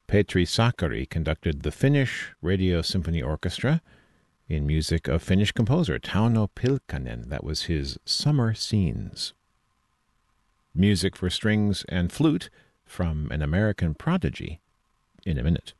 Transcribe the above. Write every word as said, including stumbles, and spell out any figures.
Petri Sakari conducted the Finnish Radio Symphony Orchestra in music of Finnish composer Tauno Pilkkanen. That was his Summer Scenes. Music for strings and flute from an American prodigy in a minute.